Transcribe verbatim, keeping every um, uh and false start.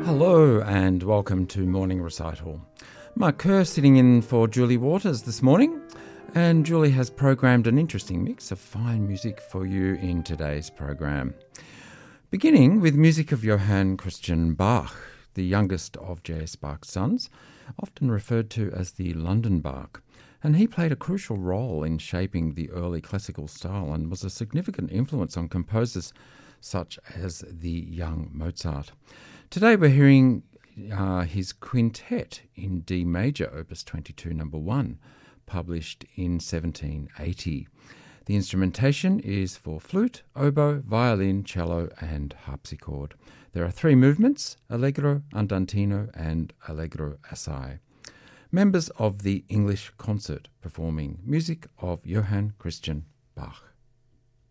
Hello and welcome to Morning Recital. Mark Kerr sitting in for Julie Waters this morning, and Julie has programmed an interesting mix of fine music for you in today's program. Beginning with music of Johann Christian Bach, the youngest of J S Bach's sons, often referred to as the London Bach, and he played a crucial role in shaping the early classical style and was a significant influence on composers such as the young Mozart. Today we're hearing uh, his quintet in D major, opus twenty-two, number one, published in seventeen eighty. The instrumentation is for flute, oboe, violin, cello and harpsichord. There are three movements, Allegro, Andantino and Allegro assai. Members of the English Concert performing music of Johann Christian Bach.